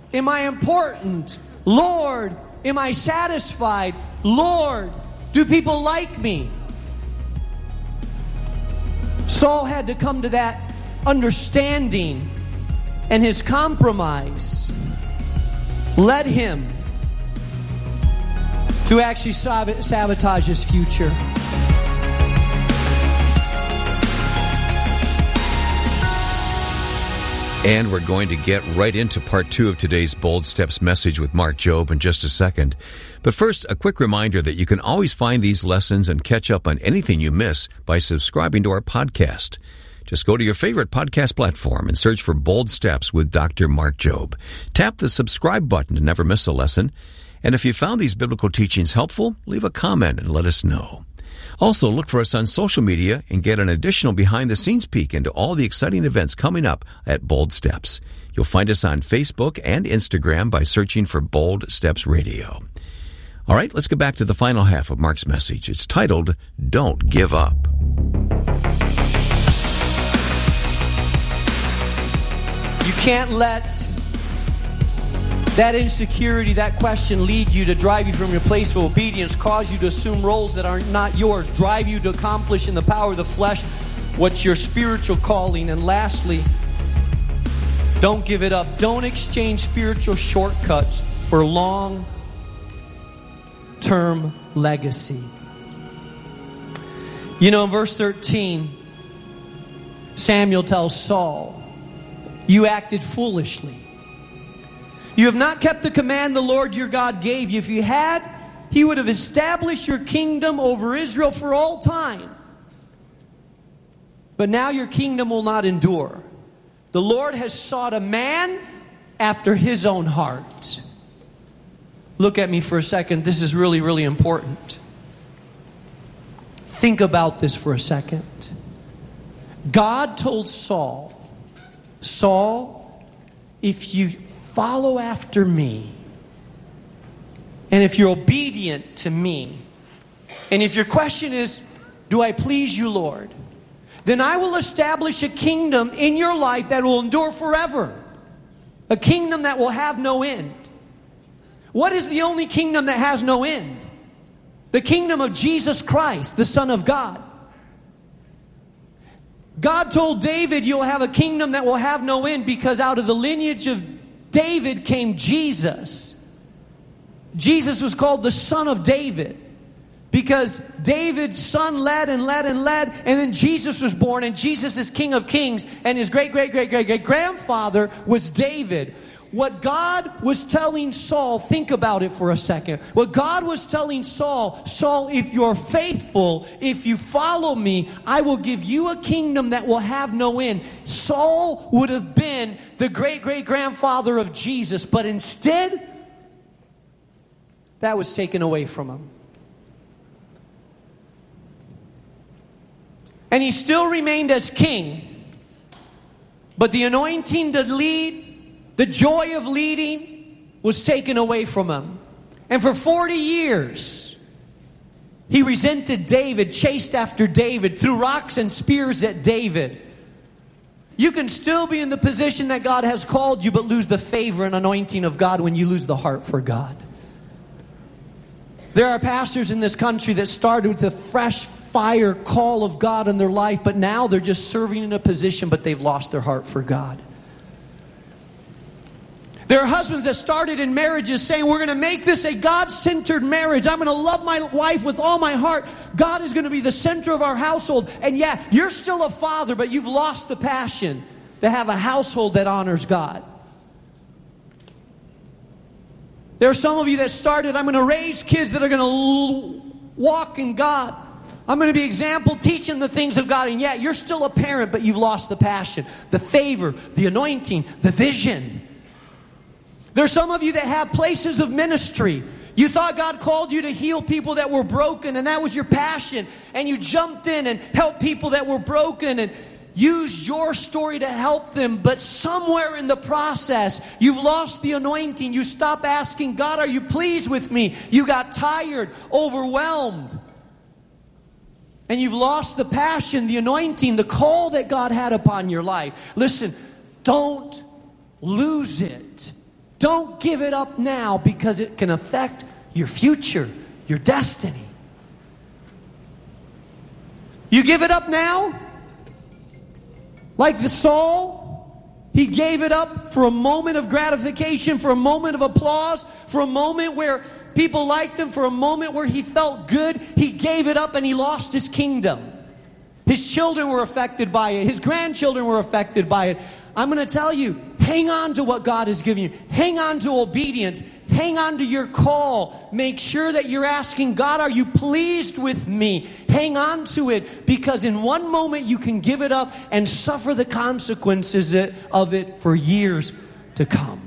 am I important? Lord, am I satisfied? Lord, do people like me? Saul had to come to that understanding, and his compromise led him to actually sabotage his future. And we're going to get right into part 2 of today's Bold Steps message with Mark Jobe in just a second. But first, a quick reminder that you can always find these lessons and catch up on anything you miss by subscribing to our podcast. Just go to your favorite podcast platform and search for Bold Steps with Dr. Mark Jobe. Tap the subscribe button to never miss a lesson. And if you found these biblical teachings helpful, leave a comment and let us know. Also, look for us on social media and get an additional behind-the-scenes peek into all the exciting events coming up at Bold Steps. You'll find us on Facebook and Instagram by searching for Bold Steps Radio. All right, let's get back to the final half of Mark's message. It's titled, Don't Give Up. You can't let that insecurity, that question lead you to drive you from your place of obedience, cause you to assume roles that are not yours, drive you to accomplish in the power of the flesh what's your spiritual calling. And lastly, don't give it up. Don't exchange spiritual shortcuts for long-term legacy. You know, in verse 13, Samuel tells Saul, you acted foolishly. You have not kept the command the Lord your God gave you. If you had, He would have established your kingdom over Israel for all time. But now your kingdom will not endure. The Lord has sought a man after His own heart. Look at me for a second. This is really, really important. Think about this for a second. God told Saul, Saul, if you follow after me, and if you're obedient to me, and if your question is, do I please you, Lord? Then I will establish a kingdom in your life that will endure forever. A kingdom that will have no end. What is the only kingdom that has no end? The kingdom of Jesus Christ, the Son of God. God told David, you'll have a kingdom that will have no end, because out of the lineage of David came Jesus. Jesus was called the Son of David because David's son led, and then Jesus was born, and Jesus is King of Kings, and his great-great-great-great-great-grandfather was David. What God was telling Saul, think about it for a second. What God was telling Saul, Saul, if you're faithful, if you follow me, I will give you a kingdom that will have no end. Saul would have been the great-great-grandfather of Jesus, but instead, that was taken away from him. And he still remained as king, but the anointing to lead, the joy of leading was taken away from him. And for 40 years, he resented David, chased after David, threw rocks and spears at David. You can still be in the position that God has called you, but lose the favor and anointing of God when you lose the heart for God. There are pastors in this country that started with a fresh fire call of God in their life, but now they're just serving in a position, but they've lost their heart for God. There are husbands that started in marriages saying, we're going to make this a God-centered marriage. I'm going to love my wife with all my heart. God is going to be the center of our household. And yeah, you're still a father, but you've lost the passion to have a household that honors God. There are some of you that started, I'm going to raise kids that are going to walk in God. I'm going to be example, teaching the things of God. And yeah, you're still a parent, but you've lost the passion, the favor, the anointing, the vision. There's some of you that have places of ministry. You thought God called you to heal people that were broken, and that was your passion. And you jumped in and helped people that were broken and used your story to help them. But somewhere in the process, you've lost the anointing. You stopped asking, God, are you pleased with me? You got tired, overwhelmed. And you've lost the passion, the anointing, the call that God had upon your life. Listen, don't lose it. Don't give it up now because it can affect your future, your destiny. You give it up now, like the Saul, he gave it up for a moment of gratification, for a moment of applause, for a moment where people liked him, for a moment where he felt good. He gave it up and he lost his kingdom. His children were affected by it. His grandchildren were affected by it. I'm going to tell you, hang on to what God has given you. Hang on to obedience. Hang on to your call. Make sure that you're asking God, are you pleased with me? Hang on to it, because in one moment you can give it up and suffer the consequences of it for years to come.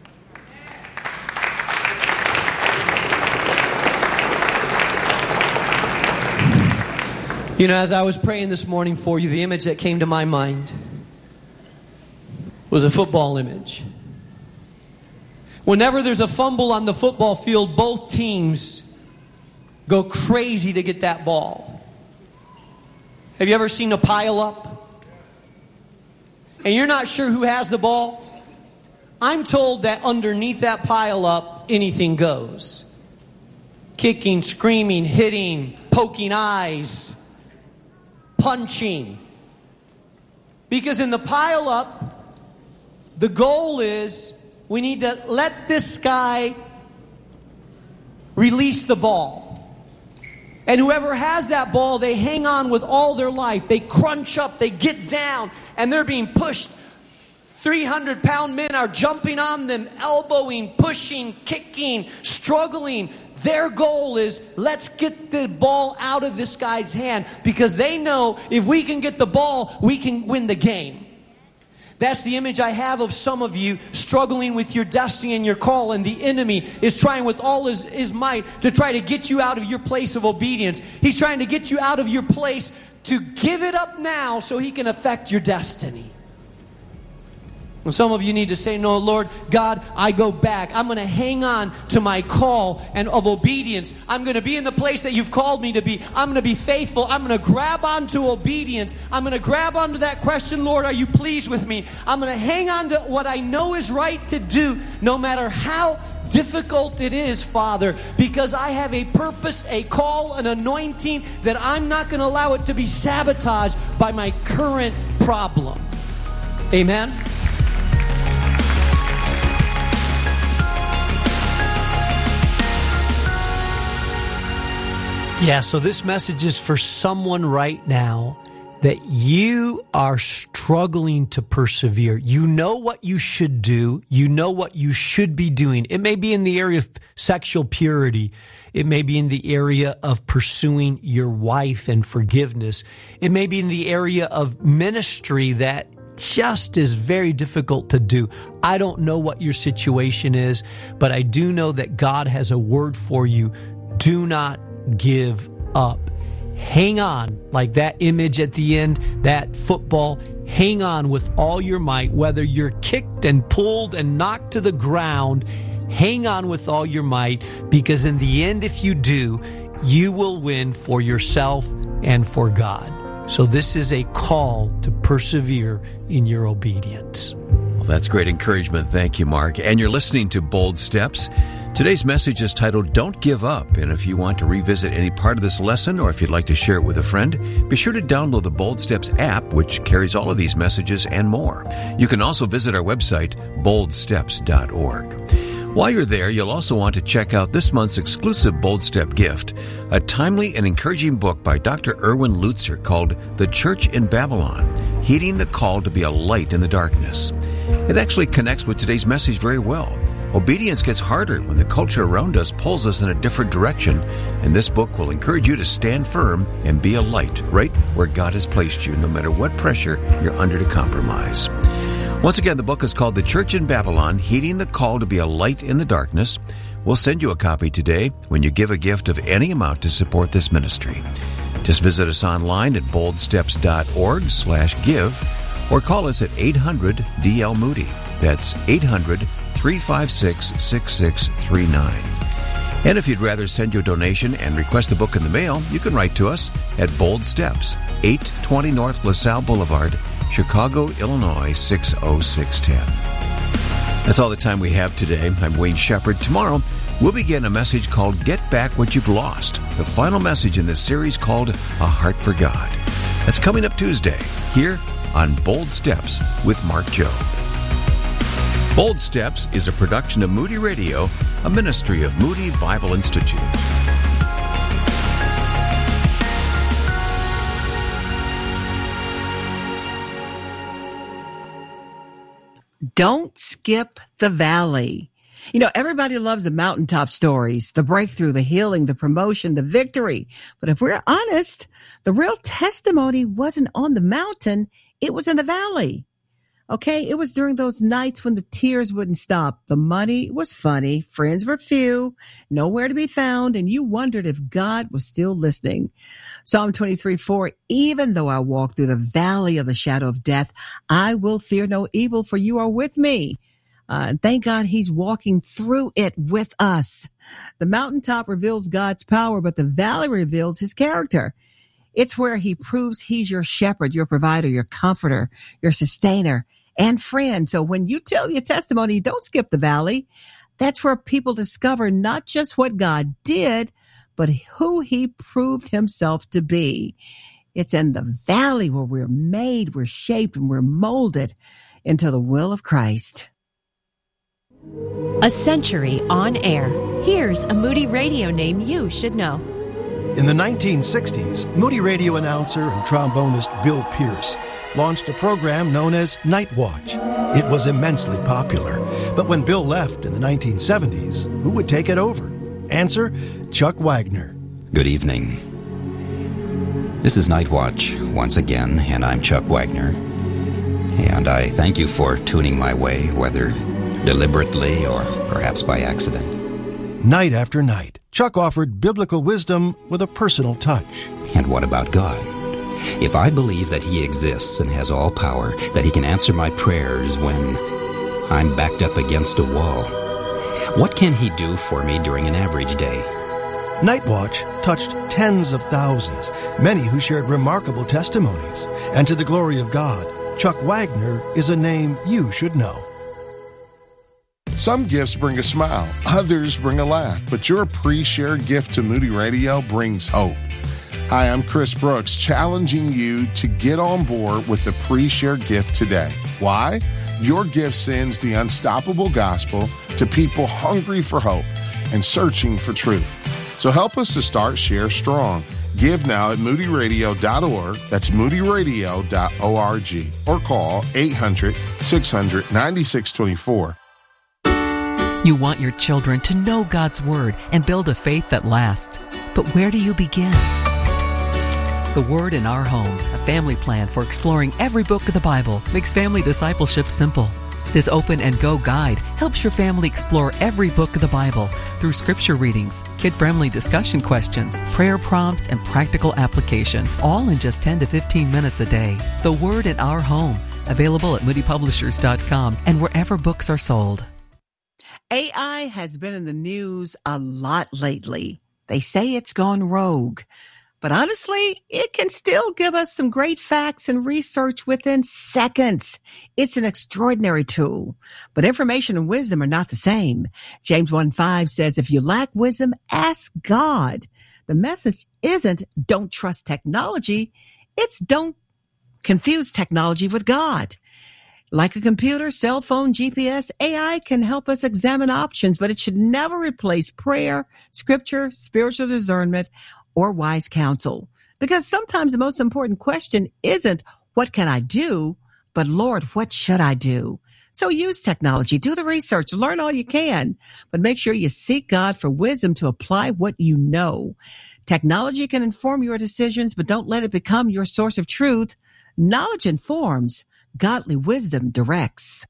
You know, as I was praying this morning for you, the image that came to my mind was a football image. Whenever there's a fumble on the football field, both teams go crazy to get that ball. Have you ever seen a pile up? And you're not sure who has the ball? I'm told that underneath that pile up, anything goes. Kicking, screaming, hitting, poking eyes, punching. Because in the pile up, the goal is we need to let this guy release the ball. And whoever has that ball, they hang on with all their life. They crunch up, they get down, and they're being pushed. 300-pound men are jumping on them, elbowing, pushing, kicking, struggling. Their goal is, let's get the ball out of this guy's hand, because they know if we can get the ball, we can win the game. That's the image I have of some of you struggling with your destiny and your call, and the enemy is trying with all his might to try to get you out of your place of obedience. He's trying to get you out of your place to give it up now so he can affect your destiny. And some of you need to say, no, Lord God, I go back. I'm going to hang on to my call and of obedience. I'm going to be in the place that you've called me to be. I'm going to be faithful. I'm going to grab onto obedience. I'm going to grab onto that question, Lord, are you pleased with me? I'm going to hang on to what I know is right to do, no matter how difficult it is, Father, because I have a purpose, a call, an anointing that I'm not going to allow it to be sabotaged by my current problem. Amen? Yeah, so this message is for someone right now that you are struggling to persevere. You know what you should do. You know what you should be doing. It may be in the area of sexual purity. It may be in the area of pursuing your wife and forgiveness. It may be in the area of ministry that just is very difficult to do. I don't know what your situation is, but I do know that God has a word for you. Do not give up. Hang on, like that image at the end, that football. Hang on with all your might, whether you're kicked and pulled and knocked to the ground. Hang on with all your might, because in the end, if you do, you will win for yourself and for God. So this is a call to persevere in your obedience. Well, that's great encouragement. Thank you, Mark. And you're listening to Bold Steps. Today's message is titled, Don't Give Up. And if you want to revisit any part of this lesson, or if you'd like to share it with a friend, be sure to download the Bold Steps app, which carries all of these messages and more. You can also visit our website, boldsteps.org. While you're there, you'll also want to check out this month's exclusive Bold Step gift, a timely and encouraging book by Dr. Erwin Lutzer called The Church in Babylon, Heeding the Call to be a Light in the Darkness. It actually connects with today's message very well. Obedience gets harder when the culture around us pulls us in a different direction, and this book will encourage you to stand firm and be a light right where God has placed you, no matter what pressure you're under to compromise. Once again, the book is called The Church in Babylon, Heeding the Call to be a Light in the Darkness. We'll send you a copy today when you give a gift of any amount to support this ministry. Just visit us online at boldsteps.org/give or call us at 800-DL-MOODY. That's 800-356-6639. And if you'd rather send your donation and request the book in the mail, you can write to us at Bold Steps, 820 North LaSalle Boulevard, Chicago, Illinois, 60610. That's all the time we have today. I'm Wayne Shepherd. Tomorrow, we'll begin a message called Get Back What You've Lost, the final message in this series called A Heart for God. That's coming up Tuesday, here on Bold Steps with Mark Jobe. Bold Steps is a production of Moody Radio, a ministry of Moody Bible Institute. Don't skip the valley. You know, everybody loves the mountaintop stories, the breakthrough, the healing, the promotion, the victory. But if we're honest, the real testimony wasn't on the mountain. It was in the valley. Okay, it was during those nights when the tears wouldn't stop. The money was funny, friends were few, nowhere to be found, and you wondered if God was still listening. Psalm 23:4, even though I walk through the valley of the shadow of death, I will fear no evil, for you are with me. Thank God he's walking through it with us. The mountaintop reveals God's power, but the valley reveals his character. It's where he proves he's your shepherd, your provider, your comforter, your sustainer, and friend. So when you tell your testimony, don't skip the valley. That's where people discover not just what God did, but who he proved himself to be. It's in the valley where we're made, we're shaped, and we're molded into the will of Christ. A century on air. Here's a Moody Radio name you should know. In the 1960s, Moody Radio announcer and trombonist Bill Pierce launched a program known as Night Watch. It was immensely popular. But when Bill left in the 1970s, who would take it over? Answer, Chuck Wagner. Good evening. This is Night Watch once again, and I'm Chuck Wagner. And I thank you for tuning my way, whether deliberately or perhaps by accident. Night after night, Chuck offered biblical wisdom with a personal touch. And what about God? If I believe that he exists and has all power, that he can answer my prayers when I'm backed up against a wall, what can he do for me during an average day? Night Watch touched tens of thousands, many who shared remarkable testimonies. And to the glory of God, Chuck Wagner is a name you should know. Some gifts bring a smile, others bring a laugh, but your pre-share gift to Moody Radio brings hope. Hi, I'm Chris Brooks, challenging you to get on board with the pre-share gift today. Why? Your gift sends the unstoppable gospel to people hungry for hope and searching for truth. So help us to start Share Strong. Give now at moodyradio.org. That's moodyradio.org. Or call 800-600-9624. You want your children to know God's Word and build a faith that lasts. But where do you begin? The Word in Our Home, a family plan for exploring every book of the Bible, makes family discipleship simple. This Open and Go guide helps your family explore every book of the Bible through scripture readings, kid-friendly discussion questions, prayer prompts, and practical application, all in just 10 to 15 minutes a day. The Word in Our Home, available at moodypublishers.com and wherever books are sold. AI has been in the news a lot lately. They say it's gone rogue. But honestly, it can still give us some great facts and research within seconds. It's an extraordinary tool. But information and wisdom are not the same. James 1:5 says, if you lack wisdom, ask God. The message isn't don't trust technology. It's don't confuse technology with God. Like a computer, cell phone, GPS, AI can help us examine options, but it should never replace prayer, scripture, spiritual discernment, or wise counsel. Because sometimes the most important question isn't, what can I do? But Lord, what should I do? So use technology, do the research, learn all you can, but make sure you seek God for wisdom to apply what you know. Technology can inform your decisions, but don't let it become your source of truth. Knowledge informs. Godly wisdom directs.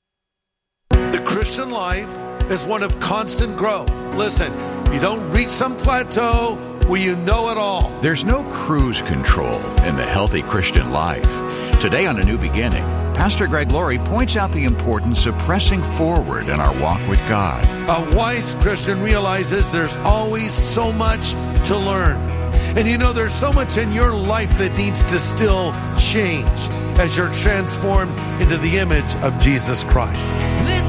The Christian life is one of constant growth. Listen, you don't reach some plateau where you know it all. There's no cruise control in the healthy Christian life. Today on A New Beginning, Pastor Greg Laurie points out the importance of pressing forward in our walk with God. A wise Christian realizes there's always so much to learn. And you know, there's so much in your life that needs to still change as you're transformed into the image of Jesus Christ.